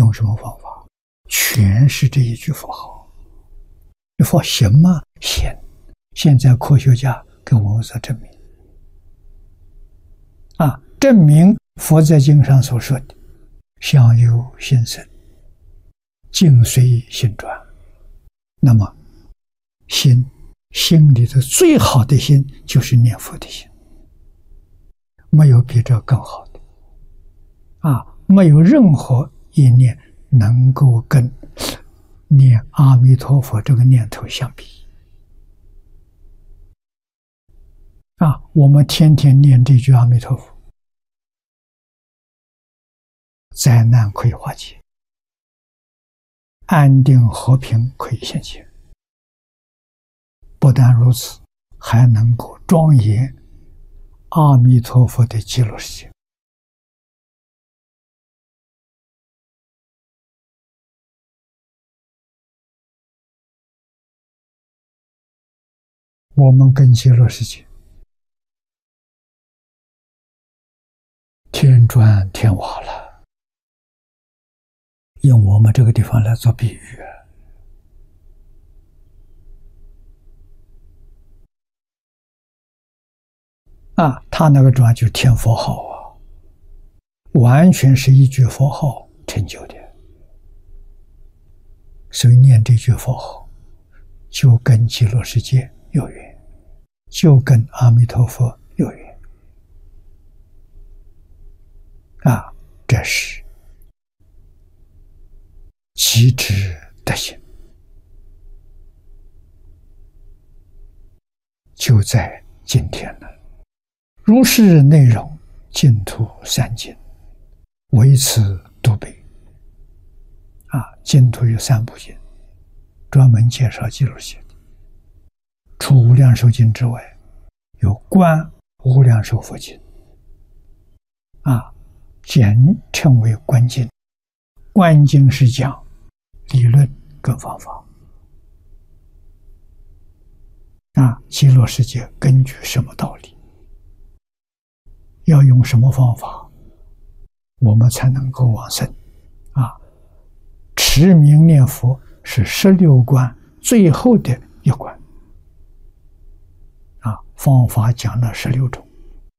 用什么方法？全是这一句佛号。这佛行吗？行。现在科学家给我们所证明。证明佛在经上所说的相由心生，境随心转。那么心里的最好的心就是念佛的心，没有比这更好的。没有任何一念能够跟念阿弥陀佛这个念头相比。我们天天念这句阿弥陀佛，灾难可以化解，安定和平可以现前。不但如此，还能够庄严阿弥陀佛的极乐世界。我们跟极乐世界天砖天瓦了，用我们这个地方来做比喻。他那个砖就天佛号完全是一句佛号成就的。所以念这句佛号，就跟极乐世界有缘，就跟阿弥陀佛有缘。这是极致德行，就在今天了。如是内容，净土三经，唯此独备。净土有三部经，专门介绍极乐世界的。除无量寿经之外，有观无量寿佛经，简称为观经。观经是讲理论跟方法。极乐世界根据什么道理，要用什么方法，我们才能够往生。持名念佛是16观最后的一关。方法讲了16种。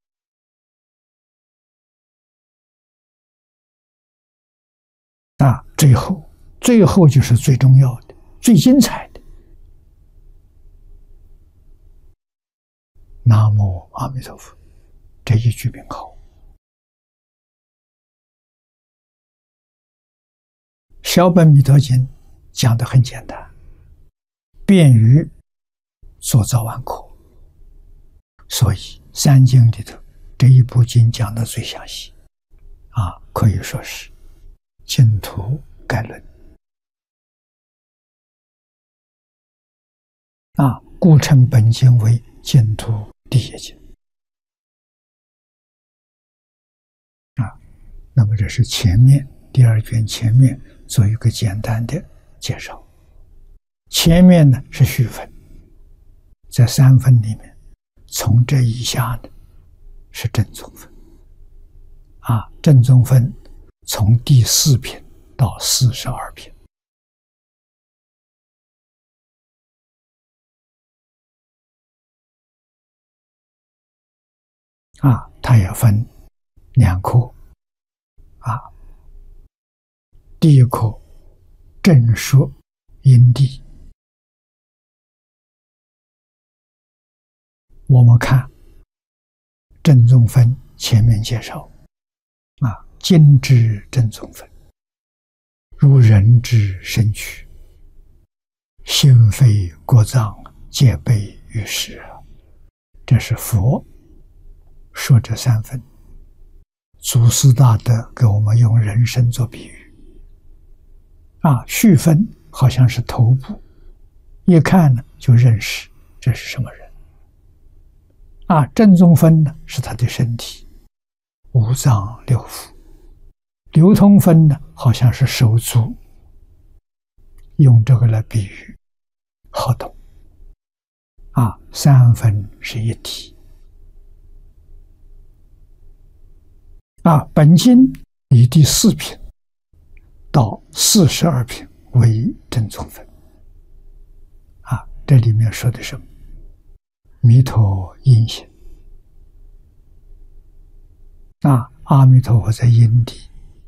最后就是最重要的、最精彩的。南无阿弥陀佛，这一句名号。小本弥陀经讲得很简单，便于所造万科，所以三经里头这一部经讲得最详细。可以说是净土概论。故称本经为净土第一经。那么这是前面第2卷前面做一个简单的介绍。前面呢是序分，在3分里面，从这以下呢是正宗分。正宗分从第4品到42品。它也分2科。第一科正说因地。我们看正宗分前面介绍，今之正宗分，如人之身躯，心肺国脏皆备于世。这是佛说这3分，祖师大德给我们用人身做比喻。序分好像是头部，一看呢就认识这是什么人。正宗分呢是他的身体，五脏六腑。流通分呢好像是手足，用这个来比喻，好懂。3分是一体。本经以第4品到到42品为正宗分。这里面说的是弥陀因行。阿弥陀佛在因地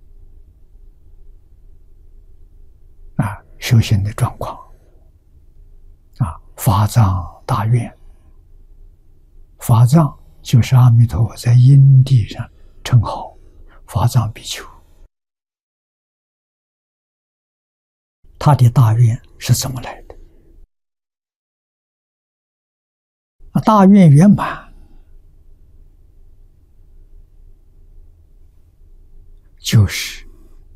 修行的状况。法藏大愿，法藏就是阿弥陀佛在因地上称号法藏比丘。他的大愿是怎么来的？大愿圆满，就是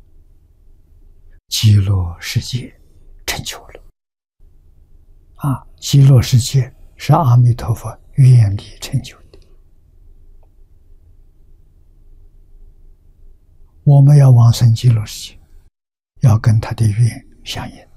极乐世界成就了。极乐世界是阿弥陀佛愿力成就的。我们要往生极乐世界，要跟他的愿相应。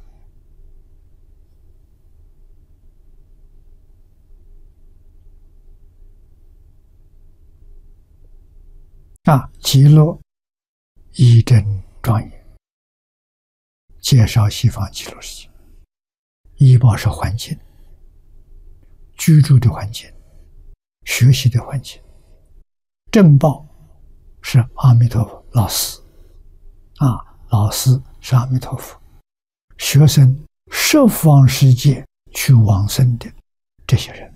极乐义正庄严，介绍西方极乐世界。依报是环境，居住的环境，学习的环境。正报是阿弥陀佛老师，老师是阿弥陀佛，学生十方世界去往生的这些人。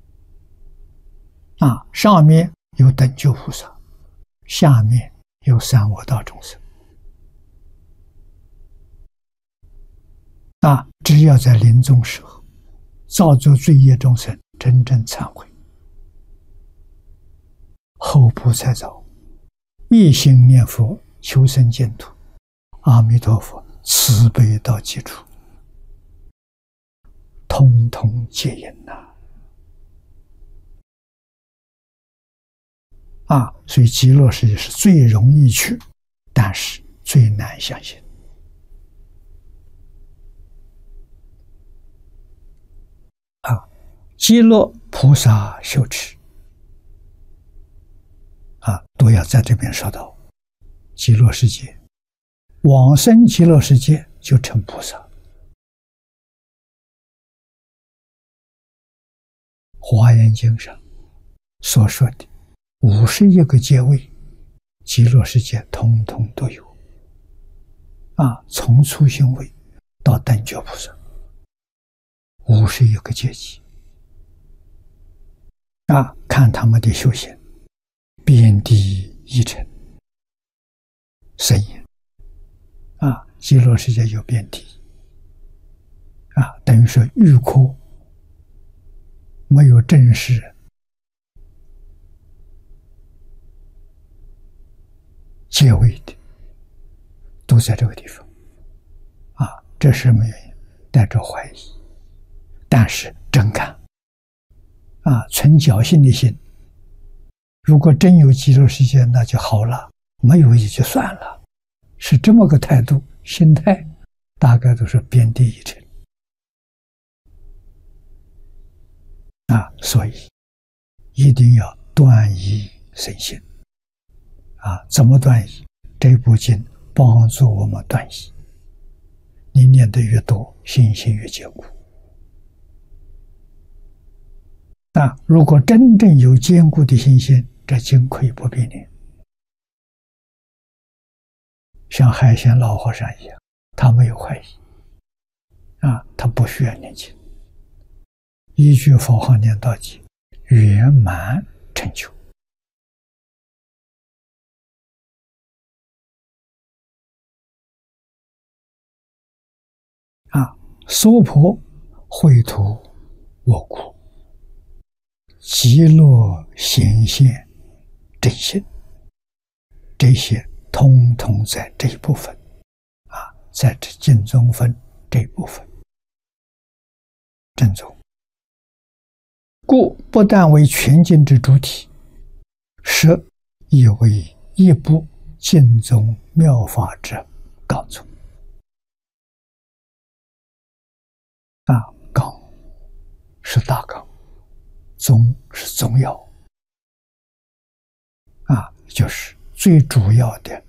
上面有等觉菩萨，下面有三恶道众生。只要在临终时候造作罪业众生真正忏悔，后不再造，一心念佛求生净土，阿弥陀佛慈悲到极处，通通接引所以极乐世界是最容易去，但是最难相信。极乐菩萨修持都要在这边说到极乐世界，往生极乐世界就成菩萨。华严经上所说的51个阶位，极乐世界通通都有。从初心位到等觉菩萨，51个阶级。看他们的修行，遍地一尘深隐。极乐世界有遍地。等于说欲空没有正式阶位的，都在这个地方。这是什么原因？带着怀疑，但是真看。存侥幸的心，如果真有极乐世界那就好了，没有也就算了，是这么个态度心态，大概都是遍地一尘。所以一定要断疑生信。怎么断疑？这部经帮助我们断疑，你念得越多，信心越坚固。如果真正有坚固的信心，这经可以不必念。像海鲜老和尚一样，他没有怀疑，他不需要念经，一句佛号念到底，圆满成就。娑婆秽土我故，极乐显现真心，这些通通在这一部分在这净宗分这一部分正宗。故不但为全经之主体，实亦为一部净宗妙法之纲宗。纲是大纲，宗是宗要，就是最主要的